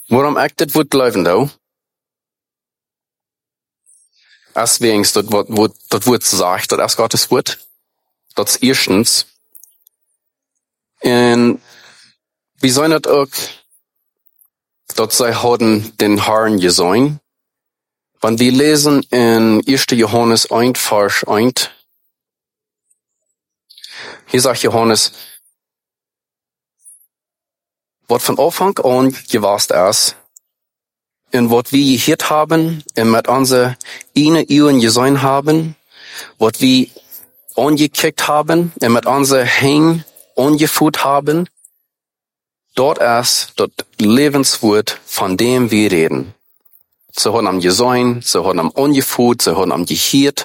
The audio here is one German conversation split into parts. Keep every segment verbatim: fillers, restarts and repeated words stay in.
Waarom ik dit woord geloven doe? Als wegens dat wat, wat dat woord zegt, dat is Gottes woord. Dat is eerstens. En we zijn het ook, dat zij hadden den Herrn gezien. Want we lesen in eerste Johannes één, vers één. Hier sagt Johannes, wat van Anfang an gewast ist, und wat wir gehört haben, und mit onze ene Ohren gesehen haben, wat wir angekickt haben, und mit onze Hängen angeführt haben, dort ist das Lebenswort, von dem wir reden. Sie haben am gesehen, sie haben am angeführt, sie haben am gehört,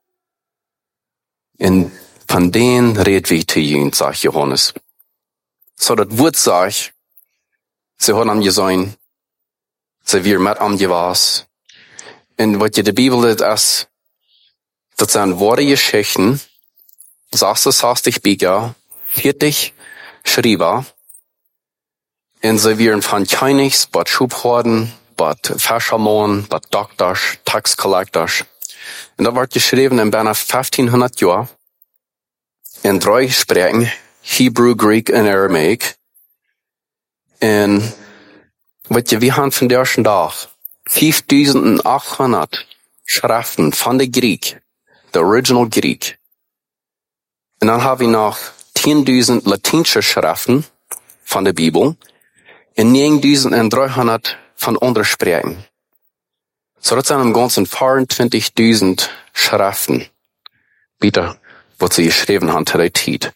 und von denen redet wir zu ihnen, sagt Johannes. So das Wort sagt, sie haben am gesehen, sie wir mit am gewas. Und was die Bibel ist, ist, das sind wahre Geschichten, sechsundsechzig Bücher, vierzig Schreiber, und sie werden von Königs, bad Schubhorden, bad Fischermann, bad Doktors, Tax Collectors. Und das wird geschrieben in beinahe fünfzehnhundert Jahren, in drei Sprachen, Hebrew, Greek und Aramaic. Und, wat je, wir haben von der ersten Tag fünftausendachthundert Schriften von der Greek, der Original Greek. Und dann haben wir noch zehntausend latinische Schriften von der Bibel und neuntausenddreihundert von anderen Sprachen. So, das sind im Ganzen vierundzwanzigtausend Schriften, bitte, was sie geschrieben haben zu der Zeit.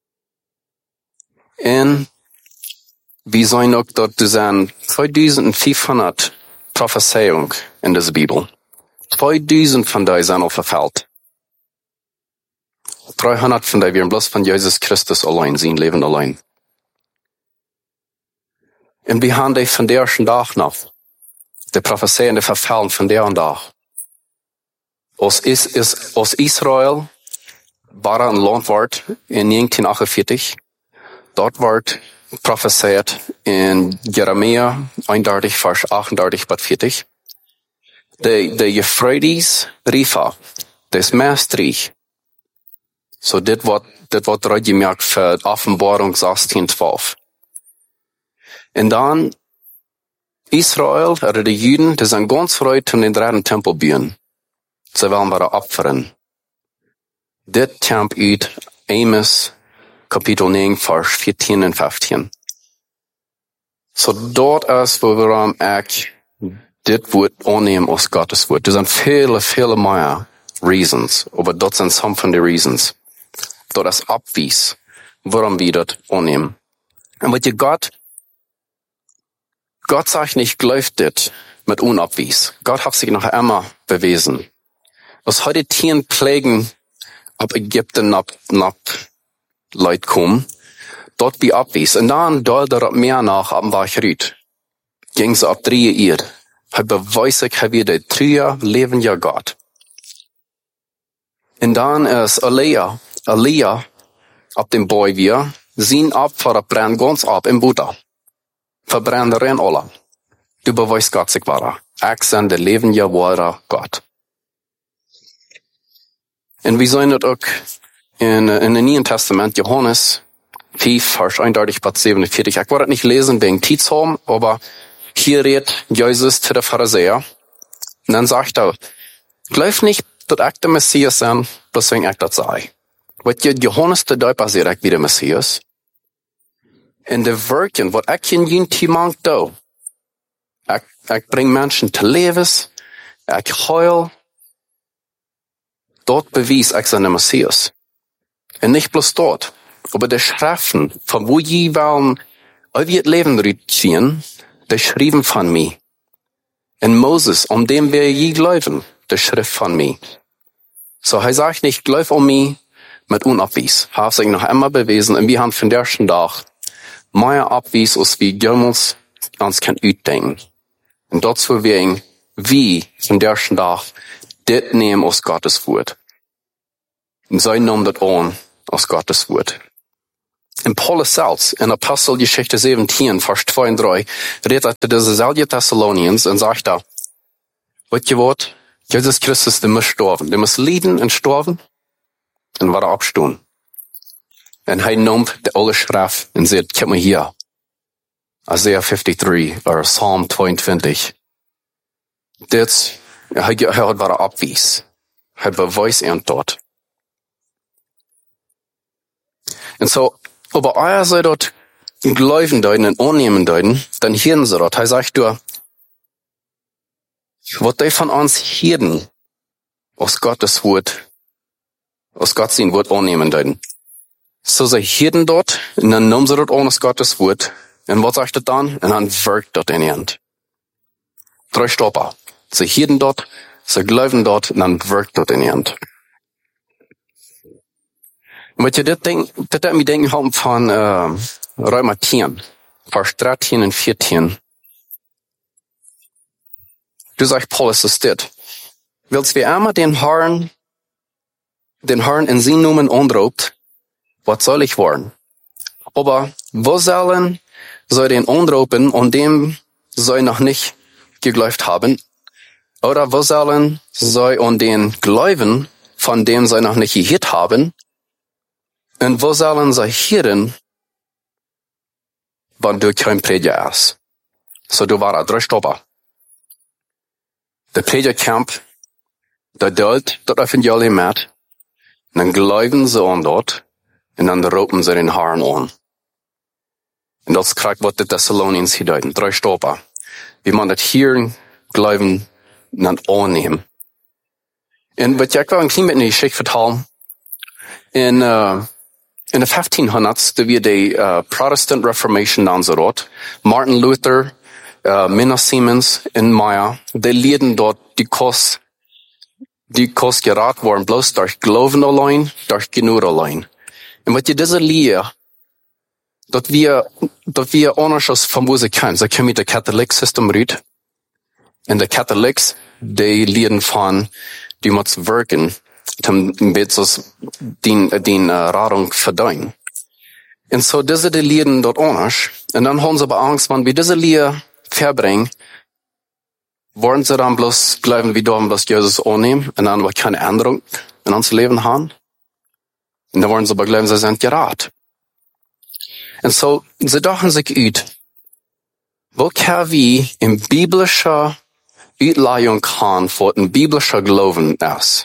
Und wir sehen auch, dass es sind zweitausendfünfhundert Prophezeiungen in der Bibel. zweitausend von denen sind auf der Welt. dreihundert von denen werden bloß von Jesus Christus allein sein, leben allein. Und wir haben die von der ersten Tag noch, die Prophezeiungen, die Verfällen von der Tag. Als, is, is, als Israel war ein Landwart in neunzehnhundertachtundvierzig, dort wird prophezeit in Jeremia einunddreißig, Vers achtunddreißig bis vierzig. De, de Euphrates River, des Meerstreich. So, dit wat, dit wat eruit gemerkt für Offenbarung sechzehn zwölf. Und dann, Israel, oder die Juden, die sind ganz freut in den dritten Tempel bauen. Sie wollen wieder opfern. Dit temp uit Amos, Kapitel neun, Vers vierzehn und fünfzehn. So dort ist, wo wir am Eck dit Wort annehmen aus Gottes Wort. Das sind viele, viele mehr Reasons, aber dort sind some von den Reasons. Dort ist Abwies, warum wir das annehmen. Und was ihr Gott, Gott sagt nicht, glaubt das mit Unabwies. Gott hat sich noch immer bewiesen. Was heute zehn Plägen ab Ägypten, ab, ab Leute kommen, dort wie abwies. Und dann dort er mehr nach am Wachrüt. Ging sie ab drei Uhr. Hij beweist ik hij weer de true levende Gott. Und dann ist Elia, Elia, ab dem Boy wir, sein Opfer brennt ganz ab im Buddha. Verbrennt rein alle. Du beweist Gott sich wahrer. Ich bin der levende, wahre Gott. Und wir sehen das auch in, in dem Neuen Testament, Johannes fünf, Vers einunddreißig bis siebenundvierzig. Ich wollte das nicht lesen wegen Tidsraum, aber hier redet Jesus zu der Pharisäer. Und dann sagt er, glaub nicht, dass ich der Messias bin, bloß wenn ich das sage. Weil Johannes der Däuper sagt, ich bin der Messias. In der Wirken, was ich in jeden Tag tue, ich, ich bring Menschen zu Leben, ich heul, dort bewies ich seine Messias. Und nicht bloß dort, aber die Schriften, von wo je wollen, all wir Leben reziehen, die schrieben von mir. Und Moses, um dem wir je glauben, die Schrift von mir. So, er sagt nicht, glaub um mich mit Unabwies. Er hat sich noch immer bewiesen, und wir haben von der ersten Tag mehr Abwies, als wir jemals uns können utdenken. Und dazu wir wie von der ersten Tag das nehmen aus Gottes Wort. Und sie nehmen das an aus Gottes Wort. in Paulus selbst, in Apostelgeschichte zeventien, Vers zwei und drei, redet er diese selbe Thessaloniens und sagt da, wat je wat, Jesus Christus, der muss sterben. Der muss leiden und sterben und wieder abstehen. Und hij nimmt de alle Schrift und sagt, kijk maar hier. Isaiah fifty-three, oder Psalm zweiundzwanzig. Dit, hij, hij had wieder abwies. Hij beweist ihn dort. Und so, aber euer sei dort Glauben deuten und annehmen deuten, dann hören sie dort. Er sagt du, was die von uns hören, aus Gottes Wort, aus Gottes Wort annehmen deuten. So sie hören dort, und dann nehmen sie dort an aus Gottes Wort, und was sagt er dann? Und dann wirkt dort in ihnen. Drei Stopper. Sie hören dort, sie glauben dort, und dann wirkt dort in ihnen. Und wat je dit denk, dit hat mir denken haben von, äh, Römer zehn, Vers dreizehn und vierzehn. Du sagst, Paulus, ist dit. Willst wir einmal den Herrn, den Herrn in sein Namen anruft, was soll ich wollen? Aber, wo sollen, soll den anrufen, und dem soll noch nicht geglaubt haben? Oder wo sollen, soll an den glauben, von dem soll noch nicht gehört haben? Und wo sollen sie hören, wenn du kein Prediger hast? So, du war drei Stopper. Der Predigercamp, der dort, dort Evangelium mit, und dann glauben sie an dort, und dann rufen sie den Herrn an. Und das kriegt, was die Thessaloniens hier deuten. Drei Stopper. Wie man das hören, glauben, und dann annehmen. Und was ich will ein klein bisschen die Geschichte vertellen, in, uh, in den fiftienhunderts, da wir die uh, Protestant Reformation dann so dort, Martin Luther, uh, Minna Siemens in Meyer, die lehrten dort die Kost, die Kost geraten worden, bloß durch Glauben allein, durch Genug allein. Und was ihr diese Lehre, dass wir, dass wir anders als von wo sie kennen, sie kommen mit der Katholik-System rüt, und der Katholiks, die lehren von, die muss wirken, um bezos den, den, uh, Radung verdienen. Und so, diese, die lehren dort anders, und dann haben sie aber Angst, wenn wir diese Lehre verbringen, wollen sie dann bloß bleiben, wie da, bloß Jesus annehmen, und dann wird keine Änderung in unser Leben haben. Und dann wollen sie aber glauben, sie sind gerat. Und so, sie dachten sich ut, wo kann wir in biblischer Utleihung haben, was ein biblischer Glauben ist.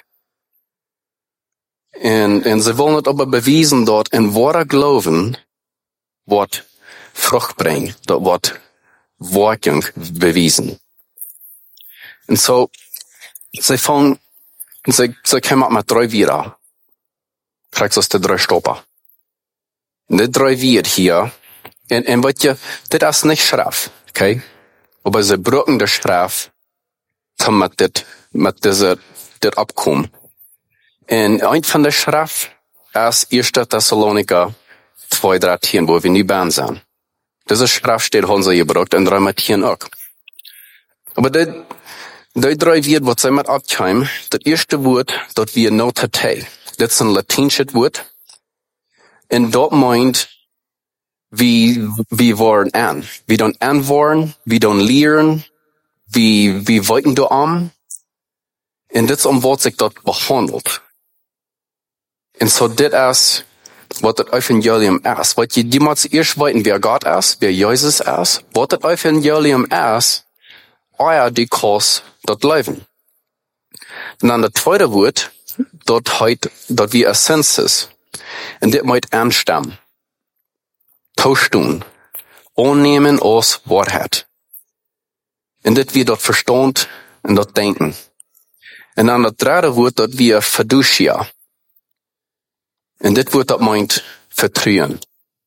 Und, und sie wollen es aber bewiesen dort, in wahrer Glauben, was Frucht bringt, dort wird Wirkung bewiesen. Und so, sie fangen, sie, sie kommen mit drei wieder. Kriegst du aus den drei Stopper. Und die drei wird hier, und, und wat je, das ist nicht Schrift, okay? Aber sie brauchen die Schrift, um mit dit, mit diese, dit abkommen. Und ein von der Schrift ist erster Thessaloniker zwei, dreizehn, wo wir nie bein sind. Diese Schrift steht haben sie gebraucht, und Römer zehn auch. Aber die, die drei Wörter, was sie mit abkommen, das erste Wort, das wir notate. Das ist ein latinisches Wort. Und dort meint, wie, wie wollen an. Wir don't antworten, wir don't lehren, wie, wie wollten du an. Und das um was sich dort behandelt. Und so das ist, was das Evangelium ist. Was die damals erst wollten, wer Gott ist, wer Jesus ist, was das Evangelium ist, euer die Kurs dort leben. Und dann das zweite Wort, dort heut, dort wie Essenz ist. Und das meint anstammen. Tauschtun. Annehmen aus Wahrheit. Und das wir dort verstand und dort denken. Und dann das dritte Wort, dort wie Fiducia. Und das Wort, das meint Vertrauen.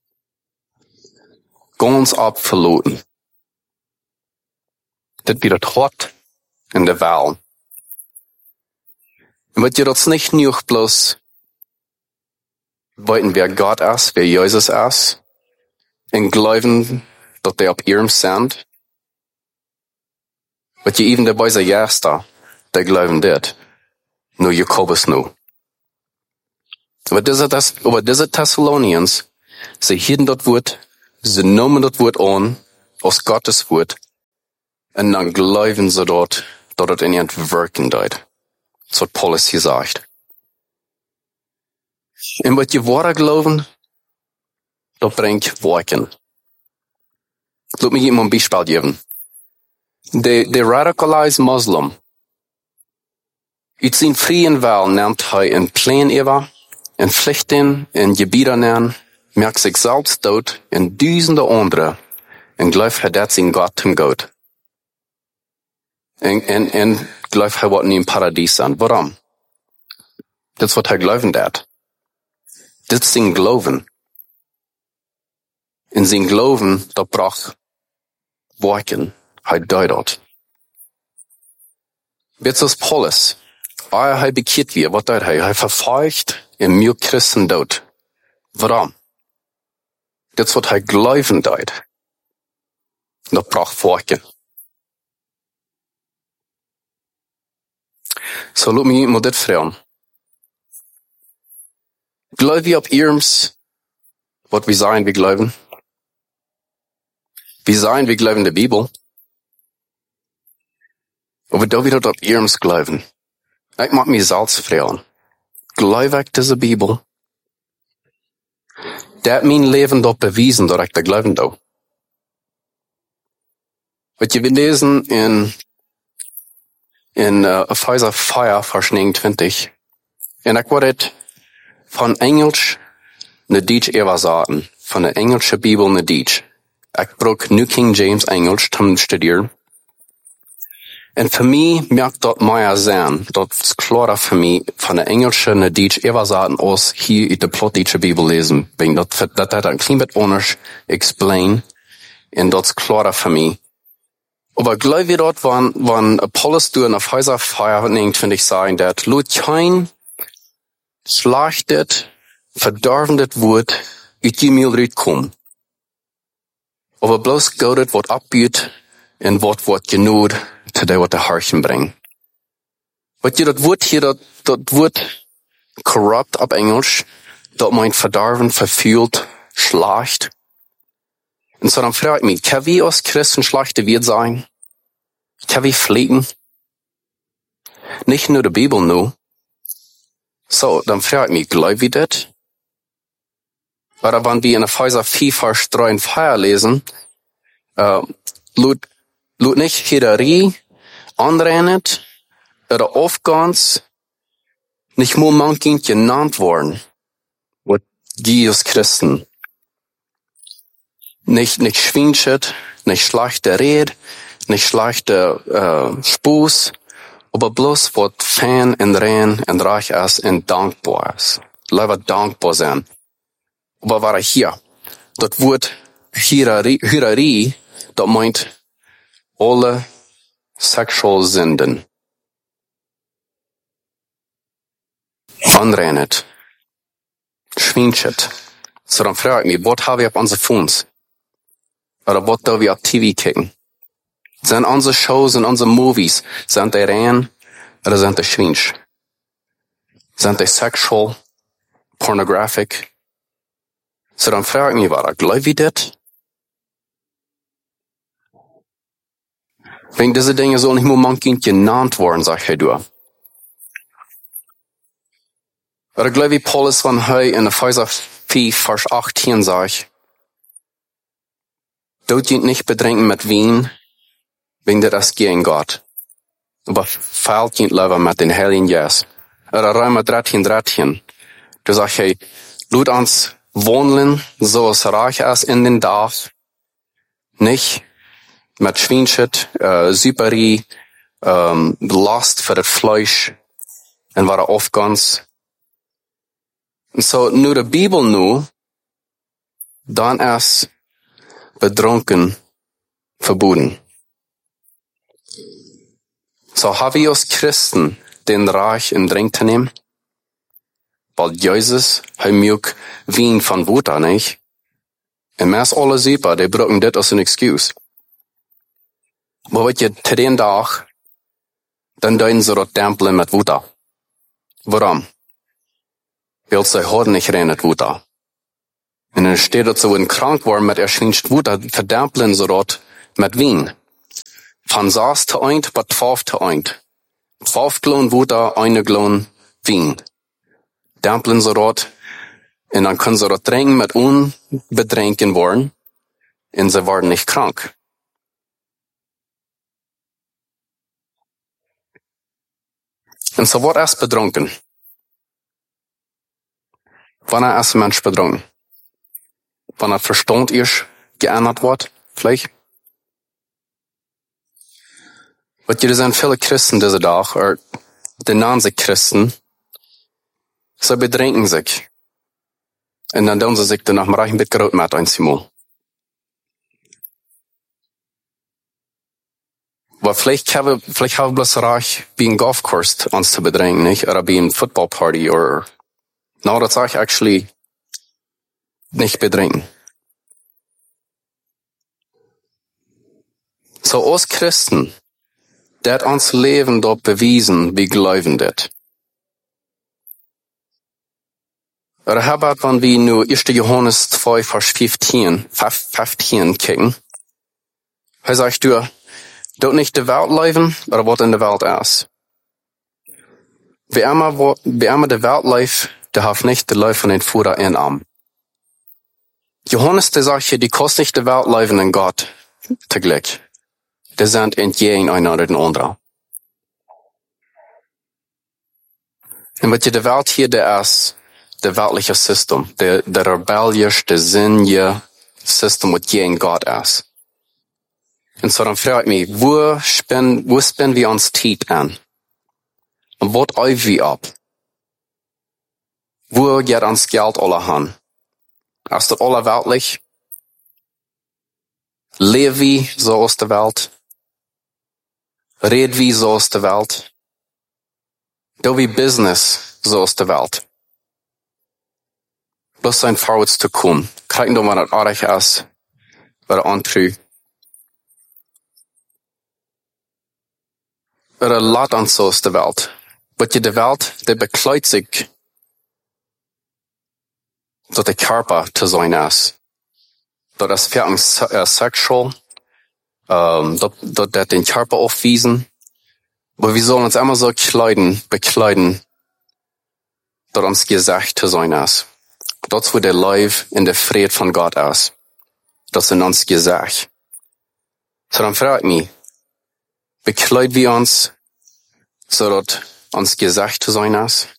Ganz abverloren. Das wie das Hort in der Wahl. Und was ihr das nicht nur bloß wollten, wer Gott ist, wer Jesus ist, und glauben, dass der auf ihrem sind, was ihr eben dabei sagt, ja, ist da, der glauben das. Nur Jakobus nur. Aber diese, das, aber diese Thessalonians, Sie hielten das Wort, sie nahmen das Wort an, aus Gottes Wort, und dann glauben sie dort, dass es in ihren Wirken dort. So hat Paulus gesagt. Und was die Worte glauben, das bringt Wirken. Lass mich Ihnen ein Beispiel geben. Der, der radicalized Muslim, in seinen freien Wahl nimmt er in Plänen über, in Pflichten, in Gebieten, merkt sich selbst dort in Dutzende andere, und glaubt er, dass sein Gott zum Gott. Und, und, und glaubt er, was in im Paradies sind. Warum? Das ist, was er glauben hat. Das ist sein Glauben. In sein Glauben, da braucht Worken, er deutet. Jetzt ist Paulus. Er hat bekehrt wir, was tut er? Er verfolgt im mir Christen dort. Warum? Das, was er glauben tut. Da braucht Worken. So, lass mich mal das fragen. Glauben wir auf Irms, was wir sagen, wir glauben? Wir sagen, wir glauben der Bibel. Aber da wieder auf Irms glauben. Ich mag mich selbst fragen. Glaube ich diese Bibel? Der hat mein Leben dort bewiesen, dass ich da glauben da. Was wir lesen in, in, uh, Epheser vier, Vers neunundzwanzig. Und ich wollte von Englisch ne Deutsch übersetzen. Von der englischen Bibel ne Deutsch. Ich brauche New King James Englisch zum Studieren. Und für mich merkt dort mehr sein, das ist klarer für mich, von der englischen ne Deutsch übersetzen aus hier in der plattdeutsche Bibel lesen. Wenn das, das hat ein klein bisschen anders explain. Und das ist klarer für mich. Aber gleich wie dort, wenn, wenn Paulus du in Epheser vier neunundzwanzig sagen, dass lut kein schlechtet, verdorbendet Wort uit die Mühl rauskommen. Aber bloß Gott wird abbietet und wird wird genug zu dem, was der Herrchen bringt. Wat je dat Wort hier, dat, dat Wort corrupt auf Englisch, dat meint verdorben, verfühlt, schlecht. Und so dann frage ich mich, kann wir als Christen schlechte Wirt sein? Kann wir fliegen? Nicht nur die Bibel nur. So, dann frage ich mich, glauben wir das? Oder wenn wir in Epheser vier, Vers drei und vier lesen, äh, lut, lut nicht Hierarchie anrennet, oder aufgans, nicht nur manchen genannt worden, wat Jesus Christen. Nicht, nicht schwinschet, nicht schlechte Rede, nicht schlechte, äh, Spuß, aber bloß wat fan und rein und reich ist und dankbar ist. Leider dankbar sein. Aber war er hier? Das Wort Hierarchie, Hierarchie, das meint alle sexual Sünden. Anrennet. Schwinschet. So dann frage ich mich, was haben wir auf unsere Phones? Oder was da wir auf T V kicken? Sind unsere Shows und unsere Movies, sind die rein oder sind die schwinsch? Sind die sexual, pornographic? So dann frage ich mich, was glaubt ihr das? Wenn diese Dinge so nicht nur manchmal genannt worden, sagt er du. Oder glaubt ihr Paulus, wenn er in Epheser vier, Vers achtzehn sagt, dort ihn nicht bedrängen mit Wein, wegen der das gegen Gott. Aber fehlt ihn lieber mit den Heiligen Geist. Oder Römer dreizehn, dreizehn. Du sagst, hey, lud uns wohnen, so es reich ist in den Tag, nicht mit Schwinschet, äh, Süperie, ähm, Last für das Fleisch, und war er oft ganz. Und so, nur die Bibel nur, dann ist betrunken verboten. So, haben wir als Christen den Reich in Drink zu nehmen? Weil Jesus, er mögt Wein von Wuta, nicht? Und mir ist alles super, die brauchen das als eine Excuse. Aber wenn ihr zu den Tag, dann deuten sie das Tempel mit Wuta. Warum? Weil sie heute nicht rein mit Wuta. En dan steht dat zo een krank worden met erschwinst woed, dat verdempelen ze dat met wien. Van zes te eind, tot twaalf te eind. Twaalf gloon woed, eine gloon wien. Dempelen ze dat, en dan kunnen ze dat drinken met onbedrinken worden, en ze worden niet krank. En zo wordt es bedronken. Wanneer is een mens bedronken? Wanneer verstand is geändert wordt, vielleicht? Wat je, er zijn viele Christen deze dag, or de namen zich Christen, ze bedrinken zich. En dan doen ze zich er nog maar een beetje groot met een Simon. Maar vielleicht hebben, vielleicht hebben we bloß reich, wie een golfkurs ons te bedrinken, nicht? Oder wie een footballparty, or, no, dat sag ich actually nicht bedrinken. So, als Christen, dat ons Leben dort bewiesen, wie glauben dat. Oder habert, wenn wir nur erster Johannes zwei, Vers fünfzehn, fünfzehn kicken, er sagt, du, dort nicht die Welt leben, oder was in der Welt ist. Wer immer, wer immer die Welt lebt, der hat nicht die Leib von den Vater in Arm. Johannes, der sagt hier, die kostet nicht die Welt leben in Gott, zu Glück. Die sind entgegen einander den anderen. Und was je de Welt hier, der ist, der weltliche System, der, der rebellisch, der sinnige System, was gegen Gott ist. Und so dann frage ich mich, wo spenden, wo spenden wir uns Zeit an? Und was äufen wir ab? Wo geht uns Geld alle hin? Ist das alle weltlich? Leben wir so aus der Welt? Reden wir so aus der Welt? Do wir Business so aus der Welt? Bloß sein vorwärts zu kommen. Kriegen doch mal das Arich ist, bei der Antrü. Oder lat uns so aus der Welt. Wat je de Welt, der bekleidet sich, dass der Körper zu sein ist. Dass das für ein sexual, ähm, dass, dass der den Körper aufwiesen. Aber wir sollen uns immer so kleiden, bekleiden, dass uns Gesicht zu sein ist. Das, wo der Leib in der Friede von Gott ist. Das in uns Gesicht. So dann fragt mich, bekleiden wir uns, so dass uns Gesicht zu sein ist?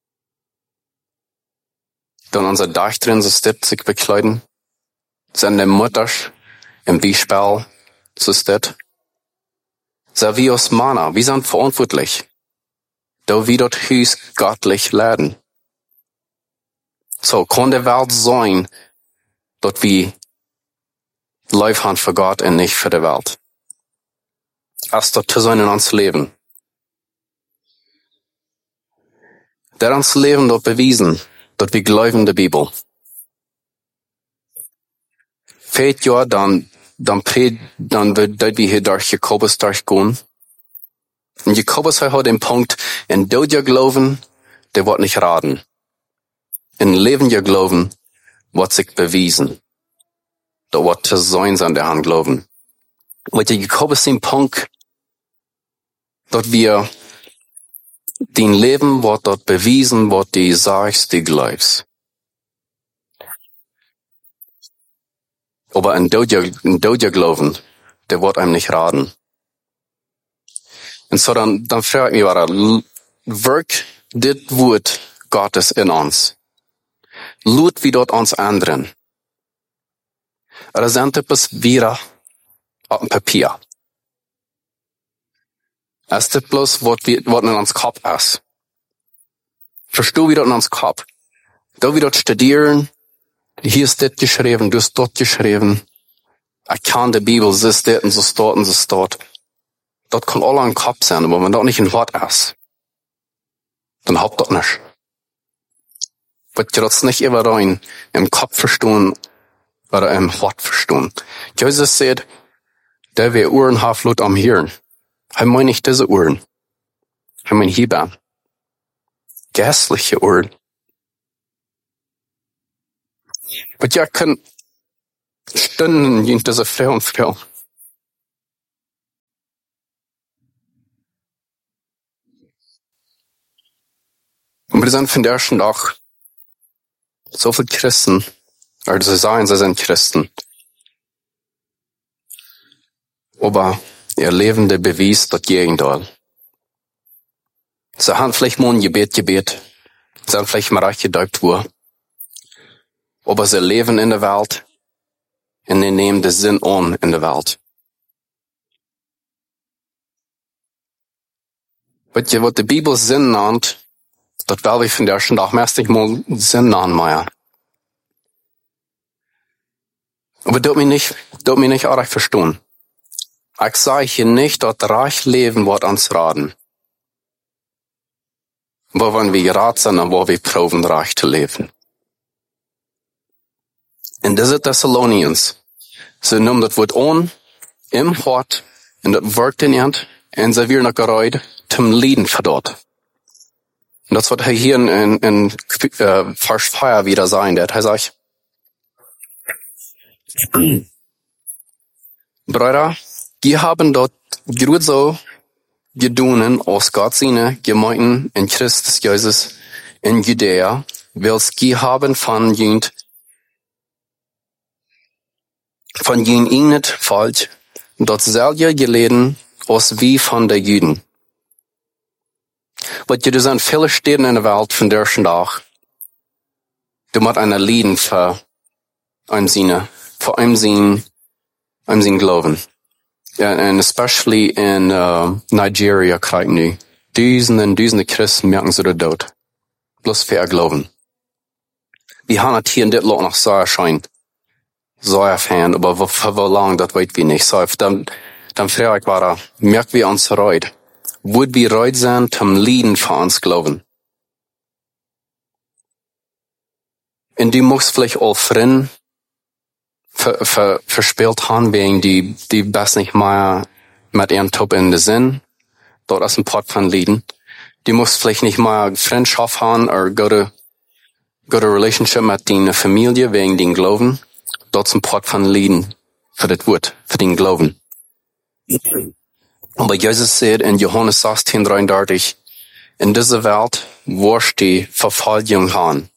Dann unser Dach drin so steht sich bekleiden? Sind der Mutter im Beispiel so steht? So wie uns Männer, wir sind verantwortlich, da wir dort Haus göttlich lernen. So kann der Welt sein, dass wir Leib haben für Gott und nicht für die Welt. Als dort zu sein in uns Leben. Der uns Leben dort bewiesen, dass wir glauben der Bibel. Fehlt ja, dann, dann, dann wird wir hier durch Jakobus durchgehen. Und Jakobus hat den Punkt, in do ihr glauben, der wird nicht raten. In Leben ihr glauben, wird sich bewiesen. Da wird zu sein an der Hand glauben. Mit Jakobus den Punkt, dass wir dein Leben wird dort bewiesen, was du sagst, du glaubst. Aber ein Doja glauben, der wird einem nicht raten. Und so dann, dann frage ich mich, war wirkt das Wort Gottes in uns? Lut wie dort uns anderen? Oder sind das wieder auf dem Papier? Ist das bloß, was in uns Kopf ist? Verstehst du, wie dort in uns Kopf? Da wir dort studieren, hier ist das geschrieben, du hast dort geschrieben. Ich kann die Bibel, so ist das und so ist dort und so ist dort. Das kann alle im Kopf sein, aber wenn dort nicht ein Wort ist, dann habt das nicht. Wird ihr das nicht immer rein im Kopf verstehen oder im Wort verstehen. Jesus sagt, der wir Ohren hat, Blut am Hirn. Ich meine nicht diese Ohren. Ich meine hierbei. Geistliche Ohren. Aber ja, kann Stunden in diese Frauen fühlen. Und wir sind von der ersten Tag so viele Christen, oder sie sagen, sie sind Christen. Aber ihr lebende Beweis das Gegenteil. Sie haben vielleicht mal ein Gebet gebet, sie haben vielleicht mal recht gedeutet worden. Aber sie leben in der Welt und sie nehmen den Sinn an in der Welt. Weet je, wat de Bibel Sinn nennt, dat wil ich von der ersten Tag meestal mal Sinn nennen, Meier. Aber dort mich nicht, dort mich nicht auch recht verstehen. Ich sage hier nicht, dass reich leben wird ans Raten. Wo wollen wir gerade sein und wo wir proben, reich zu leben. In diese Thessalonians, sie nehmen das Wort an, im Hort, und das wirkt in ihnen, und sie werden noch gereut, zum Lieden für dort. Und das wird hier in, in, in äh, Vers vier wieder sein, der hat sagt, Brüder, die haben dort gut so gedonen aus Gott seine Gemeinden in Christus Jesus in Judäa, welches die haben von jünd, von jünd ihnen falsch, dort selber geleden, aus wie von der Juden. Weil du sind viele Städte in der Welt von der ersten Tag. Du musst eine Lieden für ein Sinne, für ein Sinn, ein Sinn glauben. And, and especially in uh, Nigeria, kriegen die Düsen und Düsen Christen merken sie dort. Bloß für ihr Glauben. Wir haben hier in dit Land noch so erscheint. So erfahren, aber für wie lange, das weiß wir nicht. So, dann, dann frage ich weiter, merken wir uns reut? Would wir reut sein, zum Lieden für uns glauben? Und du musst vielleicht auch Freunde ver, ver, verspielt haben, wegen die, die best nicht mehr mit ihrem Top in den Sinn. Dort ist ein Pot von Lieden. Du musst vielleicht nicht mehr Freundschaft haben oder gute, gute Relationship mit deiner Familie wegen den Glauben. Dort ist ein Pot von Lieden für das Wort, für den Glauben. Aber Jesus sagt in Johannes sechzehn dreiunddreißig, in dieser Welt wirst du Verfolgung haben.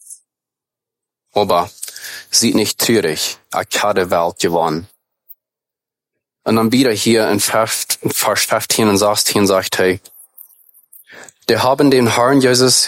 Aber sieht nicht traurig, ich habe die Welt gewonnen. Und dann wieder hier in Vers fünfzehn und sechzehn sagt er, die haben den Herrn Jesus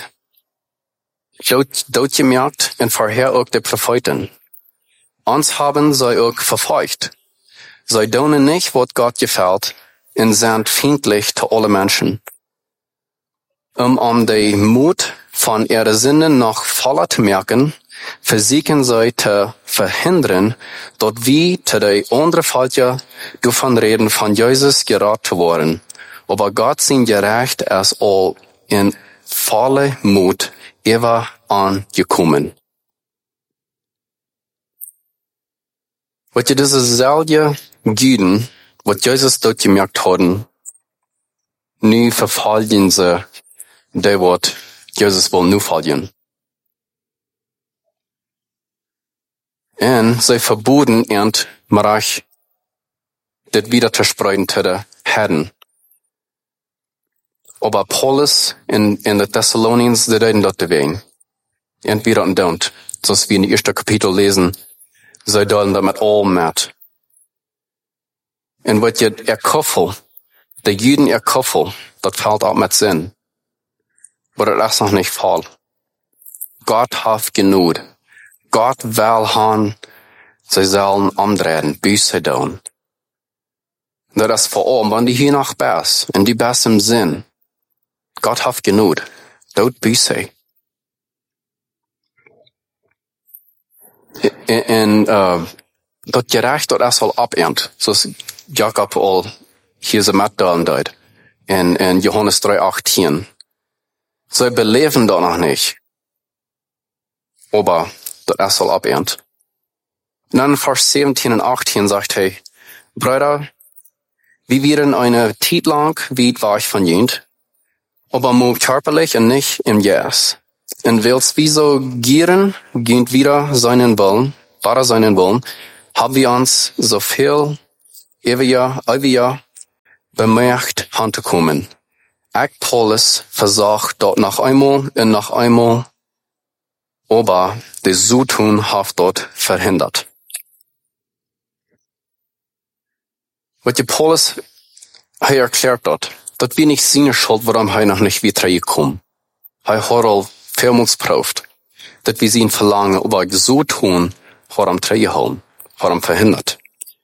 dort gemerkt und vorher auch die Propheten. Uns haben sie auch verfolgt. Sie tun nicht, was Gott gefällt, und sind feindlich zu allen Menschen. Um um den Mut von ihren Sinnen noch voller zu merken, versuchen sie zu verhindern, dass wir zu den anderen Völkern davon reden, von Jesus gerat zu werden. Aber Gott sein Gerecht ist all in voller Mut immer angekommen. Wat je diese selbe Juden, was Jesus dort gemerkt haben, nu verfallen sie, die wat Jesus will nu fallen. Und sie verboten und Marach, das wieder zu sprechen zu den Herren. Aber Paulus in, in den Thessalonians, die reden dort wegen. Und wir und don't. So wie in den ersten Kapitel lesen, sie deuten damit all mit. Und wat je ihr Koffel, die Juden ihr Koffel, das fällt auch mit Sinn. Aber das ist noch nicht voll. Gott hat genug. Gott will haben, sie sollen umdrehen, Buße tun. Das ist vor allem, wenn die hier noch best, in die besten Sinn. Gott hat genug. Dort Buße. Und, uh, das Gerecht, das soll abend. So ist Jakob all hier so mitdalen dort. In, in Johannes drei achtzehn. Sie beleben da noch nicht. Aber das soll abend. Und dann in Vers siebzehn und achtzehn sagt er, Brüder, wir werden eine Zeit lang weit weg von jünd, aber nur körperlich und nicht im Jes. Und weil's wie so gieren, gehen wieder seinen Willen, war seinen Willen, haben wir uns so viel, ewiger, ewiger, bemerkt, anzukommen. Ich, Paulus, versagt dort noch einmal und noch einmal, aber das Zutun hat dort verhindert. Was die Paulus, er erklärt dort, das wir nicht seine Schuld, warum er noch nicht wieder gekommen. Er hat all vielmals geprüft, dass wir ihn verlangen, aber so tun, hat er teilgehalten, hat er verhindert.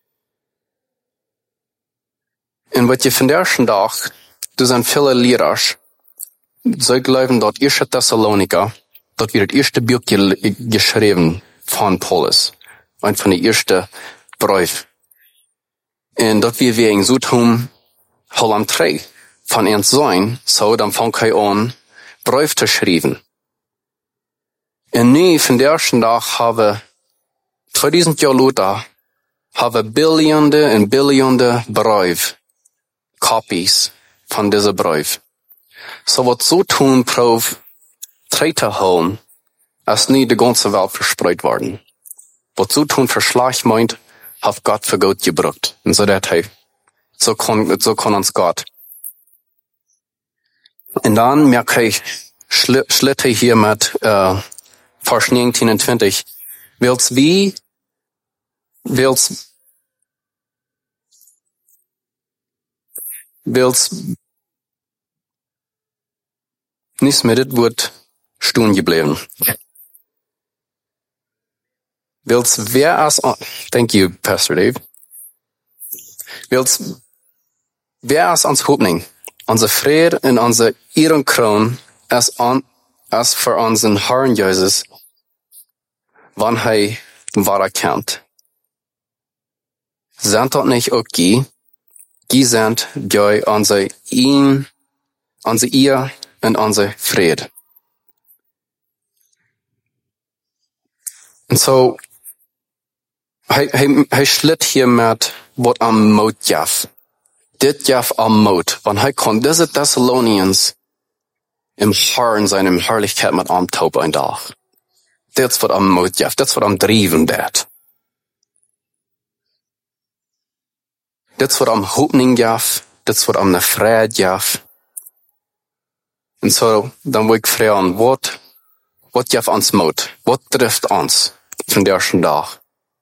Und was je von der ersten Tag, du sind viele Lehrer, sie glauben, dort erste Thessaloniker, dort wird das erste Buch geschrieben von Paulus, ein von den ersten Briefen. Und dort wir wegen so tun, hol am drei von uns sein, so dann fang ich an, Brief zu schreiben. Und nie von der ersten Tag habe zweitausend Jahre lauter, habe Billionen und Billionen Brief, Copies von dieser Brief. So was so tun, prof, drei zu holen, als nie die ganze Welt verspreut worden. Was so tun verschlag meint, hat Gott für Gott gebraucht. Und so dat hey, so kann, so kann uns Gott. Und dann merke ich, schl schlitte hier mit, äh, Vers neunzehnundzwanzig, willst wie, willst, willst, nichts mit das Wort stehen geblieben. Willst wer als, thank you, Pastor Dave. Willst wer als uns Hoffnung, unser Friede und unser Ehrenkron als an, als für unseren Herrn Jesus, wann er war erkannt. Sind dort nicht auch die, die sind die unser ihn, unser ihr und unser Friede. Und so, Hij, hij, hij schlitt hier met wat am moed jaf. Dit jaf am moed, want hij kon deze Thessalonians im Herrn seinem Herrlichkeit mit amtoop ein dag. Dit is wat am moed jaf, dit is wat am driven dat. Dit is wat am hoopning jaf, dit is wat am ne vrede jaf. En so, dan wil ik vragen, wat, wat jaf ons moed? Wat treft ons van de eerste dag?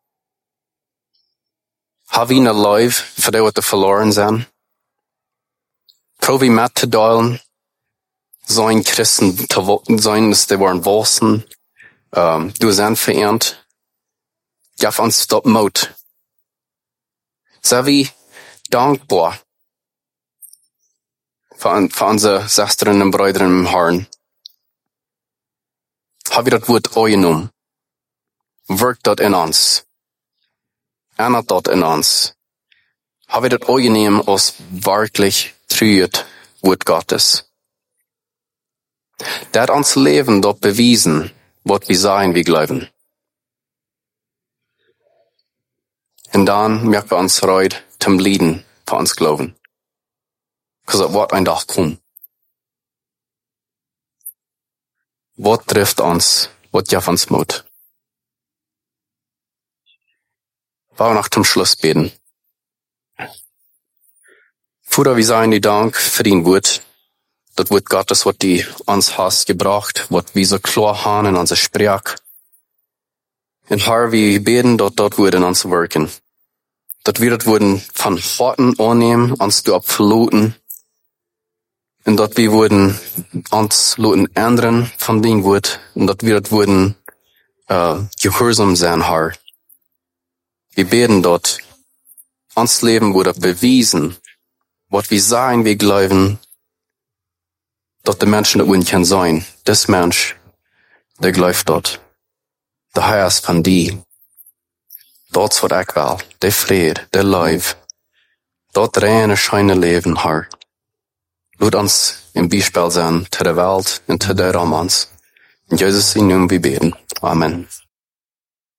Have we een life voor die wat te verloren zijn? Probeer met te delen, zijn christen te zijn, dus die worden volsen, um, du zijn vereend. Gaf ons dat moed. Zijn we dankbaar voor, voor onze zusteren en broederen im Herrn? Have we dat woord aangenomen? Werkt dat in ons? Ändert dort in uns. Habe ich das angenehm als wirklich trüht Wort Gottes. Der hat uns Leben dort bewiesen, was wir sein, wir glauben. Und dann merken wir uns Freude zum Lieden von uns glauben. Because das Wort ein Tag kommt. Was trifft uns, was ja von uns Mut. Wollen wir noch zum Schluss beten. Vater, wir sagen dir Dank für dein Wort. Das Wort Gottes, was du uns hast gebracht, was wir so klar haben in unser Sprach. Und Herr, wir beten, dass dort Wort in uns wirken. Dass wir das Wort von Worten annehmen, uns du abfluten. Und dass wir würden uns Leuten ändern von dein Wort. Und dass wir das Wort äh, gehorsam sein, Herr. Wir beten dort, uns Leben wurde bewiesen, was wir sagen, wir glauben, dass die Menschen das können sein. Das Mensch, der glaubt dort. Der Herr ist von dir. Dort wird ich will, der Friede, der Life. Dort reine, scheine Leben, Herr. Lass uns im Beispiel sein, zu der Welt und zu der Romans. In Jesus' Namen wir beten. Amen.